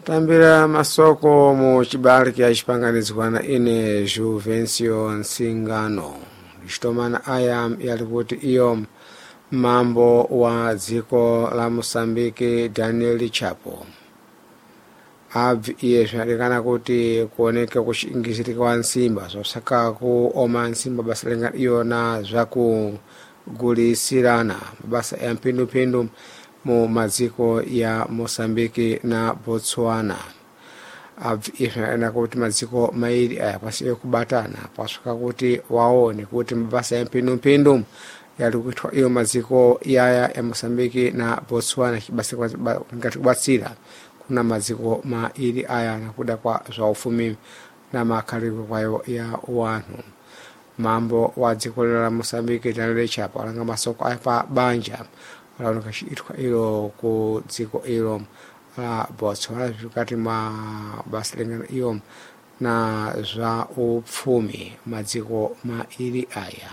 tambira masoko mu chibale kya chipanganizwana ine Juvencio Nsingano chitomana aya yalikuti iyo mambo wa dziko la Mosambiki Daniel Chapo abvi iye zvinadikana kuti kuoneka kuchingizitika wa nsimba zosaka kuoma nsimba basa lenga iyona zvakugulisirana mabasa ya mpindupindu mu maziko ya Mosambiki na Botswana. Abvi iye zvinadikana kuti maziko mairi aya pasiwe kubatana paswika kuti waone kuti mabasa ya mpindupindu yalikuitwa iyo maziko yaya ya Mosambiki na Botswana chibasa ngati kubatsira kuna maziko mairi aya nakuda kwa zvaufumi na makhalidwe kwayo ya wanthu. Mambo wa dziko la Mosambiki Daniel Chapo alanga masoko aya pa banja alaoneka chiitwa ilo ku dziko ilo la Botswana vikati mwa basa lengana iyo na zva upfumi madziko mairi aya.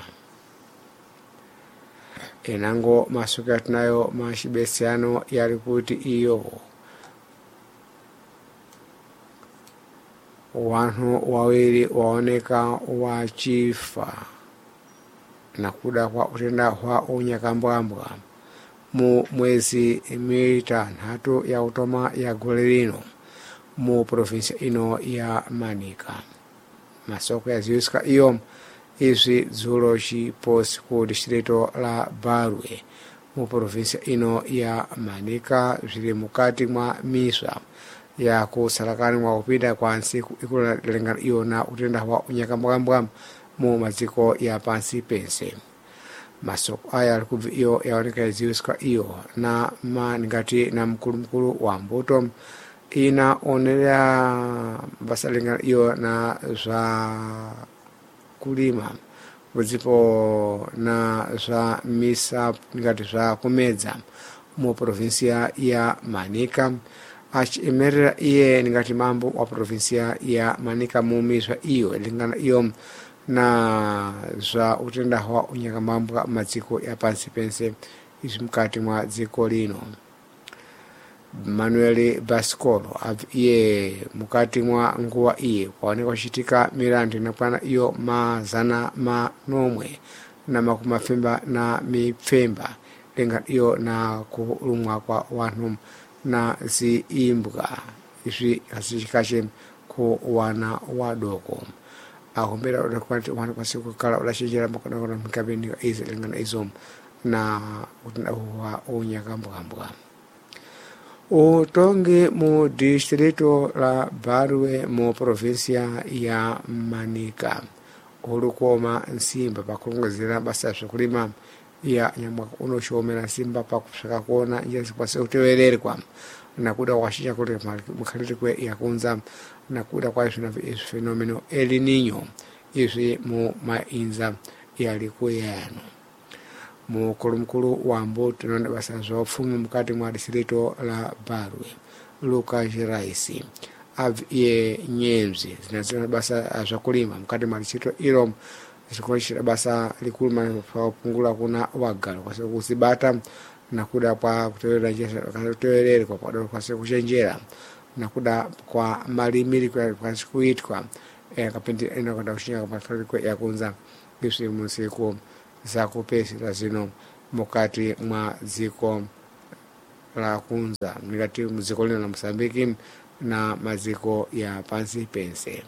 Enango masoko yatinayo machibesiano yali kuti iyo wanthu wawiri waoneka wachifa na kuda kwa utenda wa unyakambwambwa mu mwezi mitatu ya utoma ya gole lino mu provinsia ino ya Manica. Masoko yaziwika iyo izvi dzulo chiposi ku distrito la Barwe mu provinsia ino ya Manica zviri mukati mwa miswa ya kusalakani mwa kupita kwa nsiku ikulengana iyo na utenda wa unyakambwambwa mu maziko ya pansi pense. Masoko aya alikubvi iyo yaoneka yaziwika iyo na ngati na mkulu wa mbuto inaonelea basa lengana iyo na zva kulima kuzipo na zva misa ngati zva kumedza mu provinsia ya Manica achimerera iye ngati mambo wa provinsia ya Manica mu miswa iyo lingana iyo na zva utenda wa unyakambwambwa maziko ya pansi pense izvi mukati mwa dziko lino. Manuel Bascolo iye mukati mwa nguwa iye kwaoneka kuchitika milandu inakwana iyo mazana manomwe na makumafemba na mipfemba lenga iyo na kulumwa kwa wanthu na ziimbwa izvi azichikache ku wana wadoko ahombera udakwati wana kwasiku kala udachenjera makona mkabeni izi lengana izo na utenda wa unyakambwambwa. Utongi mu distrito la Barwe mu provinsia ya Manica ulukoma nsimba pakulongezera basa zvakulima ya nyamwaka unoshomera nsimba pakusvika kuona njira zikwase kutevererwa nakuda kwashinya kuti mukhalidwe yakunza nakuda kwa fenomeno El Niño izvi mu mainza yali kuyano. Mukulu wa mbuto nonda basa zvaupfumi mukati mwa distrito la Barwe Lucas Raisi abvi iye nyemzi zinazina basa zvakulima mukati mwa distrito ilo zikochera basa likulu mapungula kuna wagalo kwase kuzibata nakuda kwa kuteverera njira kutevererwa kwa kwase kuchenjera nakuda kwa malimiri kwa kuitwa kapindi inokwenda kushinga kwa makhalidwe yakunza izvi musiku zakupesera zino mukati mwa dziko la kunza ngati muziko lino la Mosambiki na maziko ya pansi pense.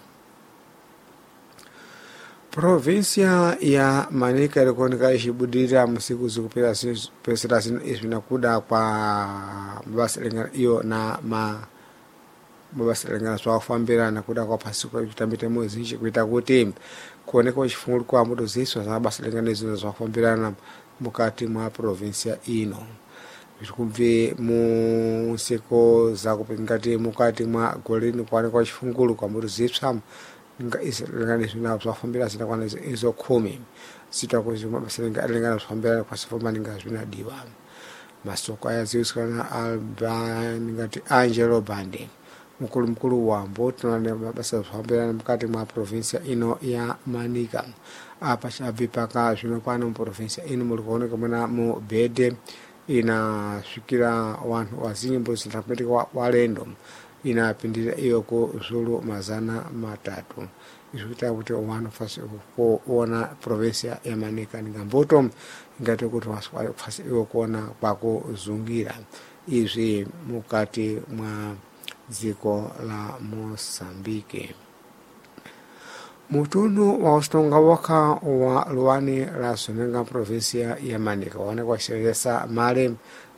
Provinsia ya Manica ilikuoneka ichibudira musiku zikupesera zino izvi nakuda kwa mabasa lengana iyo na mabasa lengana zwakufambira nakuda kwa pasiko chitambite mwezi chikuita kuti kuoneka uchifungulu kwa mbuto ziswa za basa lengana izo zwakufambirana mukati mwa provinsia ino. Zvikubve mu nsiko zakupingati mukati mwa golini kuoneka uchifungulu kwa mbuto ziswa lengana izo zwakufambira zinakwana izo 10 zitakuzi mabasa lengana zwakufambira kwa sifoma ninga zvinadiwa. Masoko aya ziwisa na ngati Angelo Bande mkulu wa mbuto na basa zwakufambira mukati mwa provinsia ino ya Manica. Apa chabvi paka zvinokwana mu provinsia ino mulikuoneka mwana mu Bede inasvikira wanthu wazinji mbuzi zitakumetika walendo inapindira iyo ku zulu 300 izvikuita kuti wanu fasi kuona provinsia ya Manica ningambuto ngati kuti fasi iyo kuona kwakuzungira izvi mukati mwa dziko la Mosambike. Mutundu wa ustonga waka wa luwani la Sonenga provinsia ya Manica wane kwa shiresa male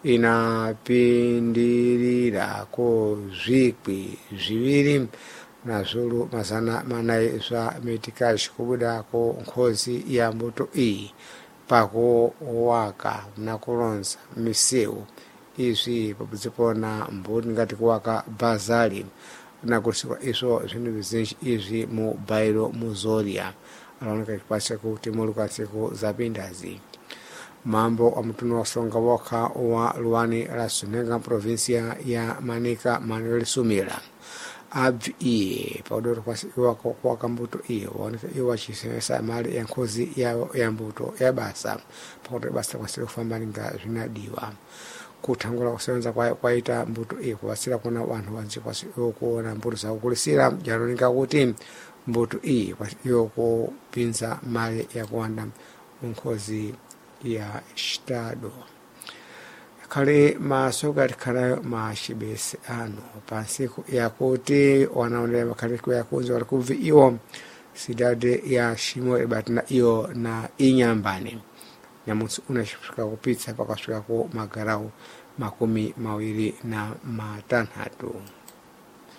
inapindirira ko zvikwi zviviri na zulu 400 zva metikazi kubuda ko nkhozi ya mbuto iyi pako waka na kulonza miseu izvi pabuzipona mbuti ngati kuwaka bazali na kusikwa iso zvinhu vizhinji izvi mu bairo muzoria alaoneka kipasa kuti mulukasiku zapindazi. Mambo wa mutundu wa ustonga waka wa luwani la Sonenga provinsia ya Manica Manuel Sumira abvi paudoro kwasikiwa kwa kambuto iyo waoneka iwa chisemesa mali ya nkhozi ya mbuto ya basa pakuti basa kwasira kufamba nga zvinadiwa kutangula kusevenza kwaita mbuto iyo kuwasira kuna wanhu wanji kwasikiwa kuona mbuto zakukulisira janonika kuti mbuto iyi kwasikiwa kupinza mali ya kuwanda nkhozi ya Estado. Kale masoga tikanayo mashibesi ano pansiku ya kuti wanaonelea makariko ya kunzi walikuvi iyo sidade ya shimo ibatina iyo na inyambani nyamusi unashifika kupitsa pakaswika ku magarau 26.